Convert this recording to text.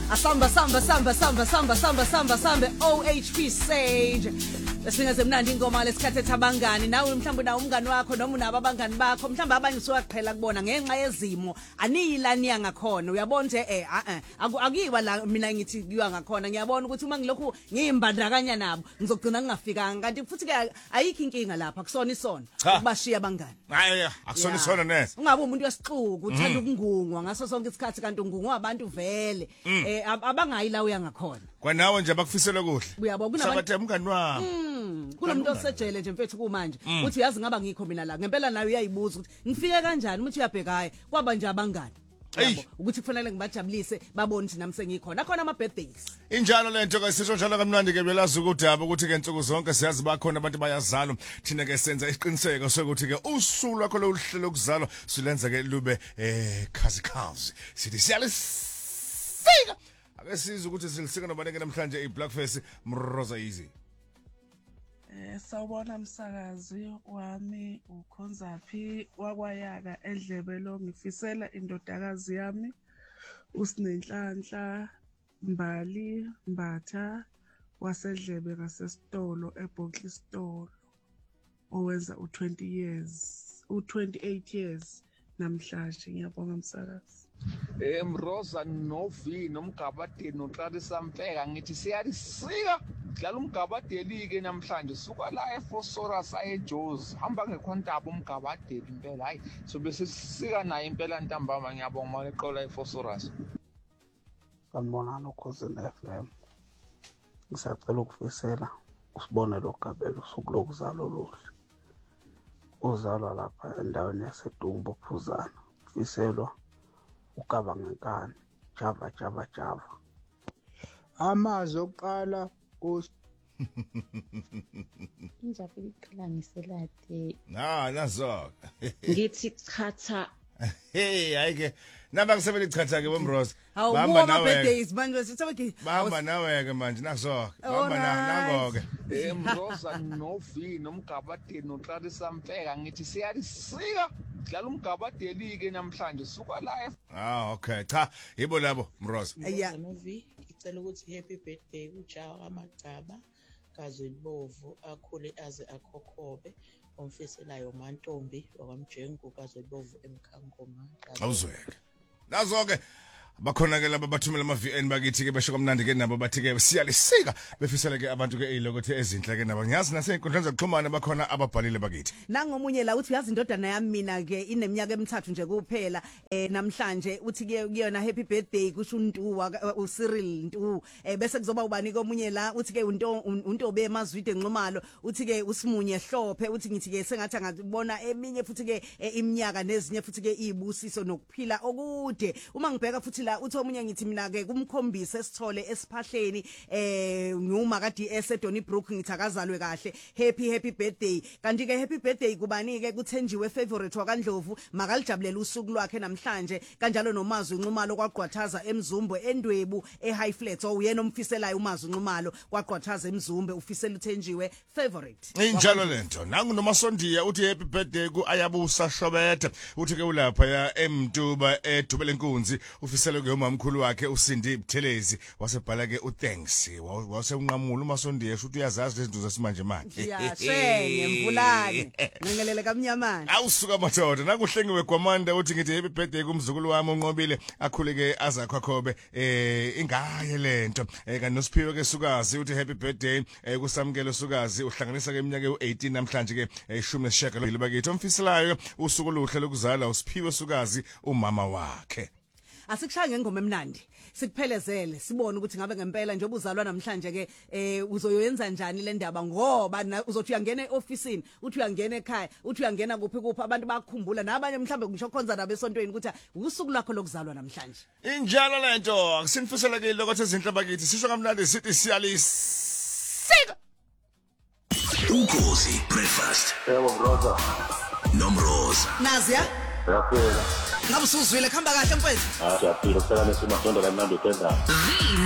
Asamba OHP Sage. Lesingaze mnandi ingoma lesikhathe thabangani nawe mhlawumbe nawo umngani wakho noma unabo abangani bakho mhlawumbe abanye usuqhela kubona ngenxa yezimo aniyilani yangakhona uyabona nje akuyiwa la mina ngithi kuyiwa ngakhona ngiyabona ukuthi uma ngilokhu ngiyimbandakanya nabo ngizogcina ngingafikanga kanti futhi ke ayikho inkinga lapha kusona isona ukubashiya abangani hayi akusona isona nese ungabe umuntu wesixuku uthanda ukungungwa ngaso sonke isikhathi kanti ungungwa abantu vele abangayi la uyangakhona kwanawe nje bakufisela kuhle uyabona kunabantu umngani wami kunomuntu osejele nje mfethu kumanje uthi yazi ngaba ngikho mina la ngempela nayo uyayibuza ukuthi ngifike kanjani umuntu uyabheka hayi kwaba nje abangani yabo ukuthi kufanele ngibajabulise babone ukuthi nami sengikhona khona ama birthdays injalo lento ke sisho njalo kamnandi ke belazi ukudaba ukuthi ke insuku zonke siyazi bakhona abantu bayazalwa thina ke senza isiqiniseko sokuthi ke usuku lakho lokuhlela ukuzalwa silenza ke lube khazikhazi sithi siyalisika ake sizwe ukuthi silisika nobaneke namhlanje iBlackface Mroza Easy. Sawubona msakazi wami ukhonzaphi wakwayaka eDlebelo ngifisela indodakazi yami uSinenhlanhla Mbali Mbatha waseDlebe ngasesitolo eBoxley Store owenza u28 years namhlanje ngiyabonga msakazi. Mroza novi nomgabadeli noqalisa mfeka ngithi siyalisika dlala umgabadeli ke namhlanje suka la eFosorus ayeJozi hamba ngekhontapo umgabadeli impela hayi so bese sisika naye impela ntambama ngiyabonga maleqola eFosorus. Sanibonani ukhosini FM. Ngisacela ukufisela usibonelo Gabelo usuku lokuzalwa oluhle. Uzalwa lapha endaweni yaseDumbo Phuzana. Fiselwa ukabangenkani Java amazwi okuqala Injabule iqala ngiselade nazo ngithi chatha hey ayike naba ngisebele ichatha ke bomroza bahamba nawe birthdays manje sithabe bahamba nawe ke manje nazo bahamba nango ke Mroza novi nomgabadeli noqalisa mfeka ngithi siyalisika dlala umgabadeli ke namhlanje suka la okay cha yibo labo Mroza novi ngicela ukuthi happy birthday kuJawa kaMagcaba kaZwelibovu akhule aze akhokhobe omfiselayo uMantombi wakwamjengu kaZwelibovu eMkhangoma awuzweke nazo ke bakhona ke laba bathumela ama VN bakithi ke besho kamnandi ke nabo bathi ke siyalisika befisela ke abantu ke ilokothi ezinhle ke nabo ngiyazi nasey'nkundleni zokuxhumana bakhona ababhalile bakithi nangomunye la uthi uyazi indodana yami mina ke ineminyaka emithathu nje kuphela namhlanje uthi ke kuyona happy birthday kusho uNtuwa uCyril Ntu bese kuzoba ubani komunye la uthi ke uNtobe emazwide enxumalo uthi ke uSimunye Hlophe uthi ngithi ke sengathi angabona eminye futhi ke iminyaka nezinye futhi ke izibusiso nokuphila okude uma ngibheka futhi la uthi omunye ngithi mina ke kumkhombisa esithole esiphahleni nguma kade eseDonnybrook ngithi akazalwe kahle happy birthday kanti ke happy birthday kubani ke kuthenjiwe favorite wakaNdlovu makalijabulela usuku lwakhe namhlanje kanjalo noMazwi Nxumalo kwagqwathaza eMzumbe eNdwebu eHigh Flats uyena omfiselayo uMazwi Nxumalo kwagqwathaza eMzumbe ufisela uthenjiwe favorite injalo lento nangu noMasondiya uthi happy birthday kuAyabusa Shobeta uthi ke ulapha ya eMtuba edubele inkunzi ufisela ke umamkhulu wakhe uSindi Buthelezi wasebhala ke uThanks waseunqamula uMasondiya ukuthi uyazazi lezi zinto zasimanje manje yashenge mvulane ngingelele kamnyamana awusuka madoda nakuhlengiwe Gwamanda uthi ngithi happy birthday kumzukulu wami uNqobile akhuleke azakhakhobe ingaye lento kanti noSiphiwe ke Sukazi uthi happy birthday kusamkelo Sukazi uhlanganisa ke iminyaka u18 namhlanje ke 19 bakithi omfiselayo usuku oluhle lokuzala uSiphiwe Sukazi umama wakhe asikushaya ngengoma emnandi sikuphelezele sibone ukuthi ngabe ngempela nje obuzalwa namhlanje ke uzoyenza njani le ndaba ngoba uzothi uyangena eofficeini uthi uyangena ekhaya uthi uyangena kuphi abantu bakukhumbula nabanye mhlambe ngisho khonza nabo esontweni ukuthi usuku lakho lokuzalwa namhlanje injalo lento akusinifisela ke lokho ezinhle bakithi sisho kamnandi sithi siyalisika Ukhozi breakfast yebo Mroza Nomroza Nazia yaphela ngabe usuzwile khamba kahle mfethu siyaphila sisakane simasondo kamnandi ukenza